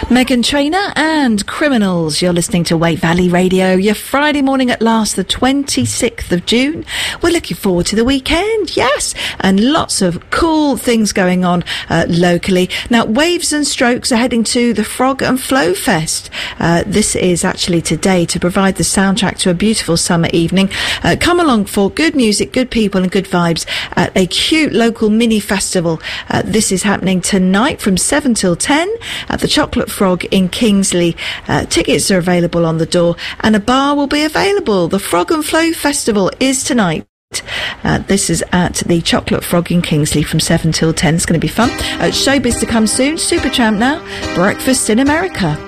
Meghan Trainor and Criminals. You're listening to Wait Valley Radio, your Friday morning at last, the 26th of June. We're looking forward to the weekend, yes, and lots of cool things going on locally. Now, Waves and Strokes are heading to the Frog and Flow Fest. This is actually today to provide the soundtrack to a beautiful summer evening. Come along for good music, good people and good vibes at a cute local mini festival. This is happening tonight from 7 till 10 at the Chocolate Frog in Kingsley. Tickets are available on the door and a bar will be available. The Frog and Flow Festival is tonight. This is at the Chocolate Frog in Kingsley from 7 till 10. It's going to be fun. Showbiz to come soon. Supertramp now. Breakfast in America.